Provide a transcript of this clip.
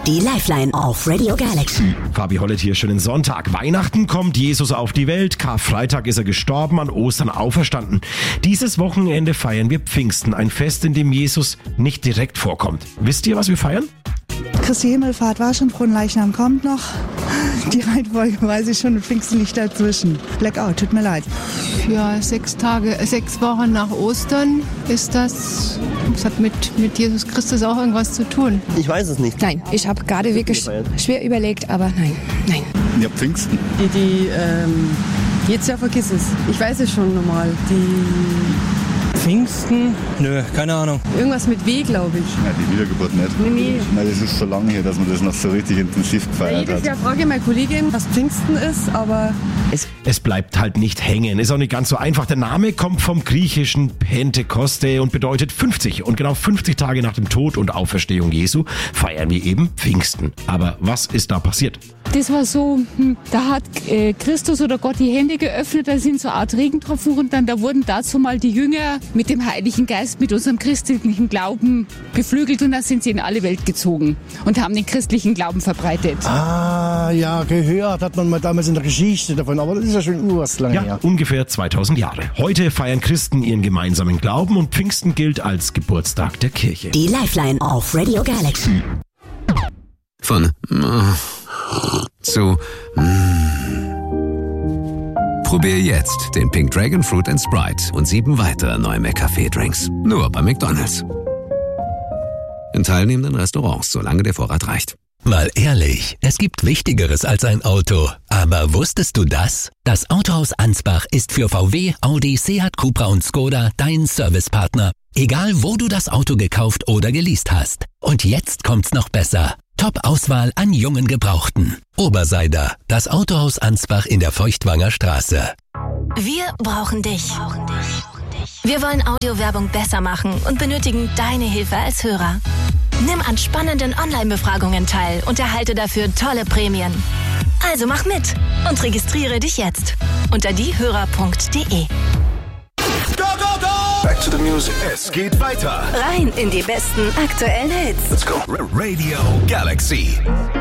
Die Lifeline auf Radio Galaxy. Fabi Hollett hier, schönen Sonntag. Weihnachten kommt Jesus auf die Welt. Karfreitag ist er gestorben, an Ostern auferstanden. Dieses Wochenende feiern wir Pfingsten, ein Fest, in dem Jesus nicht direkt vorkommt. Wisst ihr, was wir feiern? Christi Himmelfahrt war schon, Fronleichnam kommt noch. Die Reihenfolge weiß ich schon, Pfingsten liegt dazwischen. Blackout, tut mir leid. Ja, 6 Wochen nach Ostern ist das. Das hat mit Jesus Christus auch irgendwas zu tun. Ich weiß es nicht. Nein, ich habe gerade wirklich schwer überlegt, aber nein. Ja, Pfingsten. Jetzt ja, vergiss es. Ich weiß es schon normal. Pfingsten? Nö, keine Ahnung. Irgendwas mit W, glaube ich. Ja, die Wiedergeburt nicht. Nee. Nein, das ist so lange her, dass man das noch so richtig intensiv gefeiert Jedes hat. Jahr frage ich meine Kollegin, was Pfingsten ist, aber... Es bleibt halt nicht hängen. Ist auch nicht ganz so einfach. Der Name kommt vom griechischen Pentekoste und bedeutet 50. Und genau 50 Tage nach dem Tod und Auferstehung Jesu feiern wir eben Pfingsten. Aber was ist da passiert? Das war so, da hat Christus oder Gott die Hände geöffnet, da sind so eine Art Regentropfen und dann da wurden dazu mal die Jünger mit dem Heiligen Geist, mit unserem christlichen Glauben beflügelt und da sind sie in alle Welt gezogen und haben den christlichen Glauben verbreitet. Ah, ja, gehört hat man mal damals in der Geschichte davon, aber das ist ja schon urlang her. Ungefähr 2000 Jahre. Heute feiern Christen ihren gemeinsamen Glauben und Pfingsten gilt als Geburtstag der Kirche. Die Lifeline auf Radio Galaxy. Von zu Probier jetzt den Pink Dragon Fruit & Sprite und 7 weitere neue McCafé-Drinks. Nur bei McDonald's. In teilnehmenden Restaurants, solange der Vorrat reicht. Mal ehrlich, es gibt Wichtigeres als ein Auto. Aber wusstest du das? Das Autohaus Ansbach ist für VW, Audi, Seat, Cupra und Skoda dein Servicepartner. Egal, wo du das Auto gekauft oder geleast hast. Und jetzt kommt's noch besser. Top-Auswahl an jungen Gebrauchten. Oberseider, das Autohaus Ansbach in der Feuchtwanger Straße. Wir brauchen dich. Wir wollen Audiowerbung besser machen und benötigen deine Hilfe als Hörer. Nimm an spannenden Online-Befragungen teil und erhalte dafür tolle Prämien. Also mach mit und registriere dich jetzt unter diehörer.de. Back to the music. Es geht weiter. Rein in die besten aktuellen Hits. Let's go. Radio Galaxy.